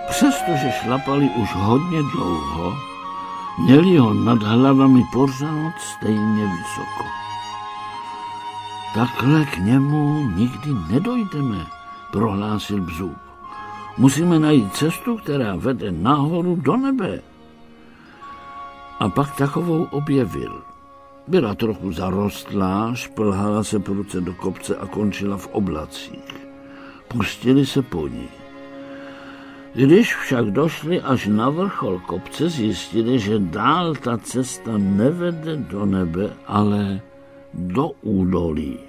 Přestože šlapali už hodně dlouho, měli ho nad hlavami pořád stejně vysoko. Takhle k němu nikdy nedojdeme, prohlásil Bzůb. Musíme najít cestu, která vede nahoru do nebe. A pak takovou objevil. Byla trochu zarostlá, šplhala se prudce do kopce a končila v oblacích. Pustili se po ní. Když však došli až na vrchol kopce, zjistili, že dál ta cesta nevede do nebe, ale do údolí.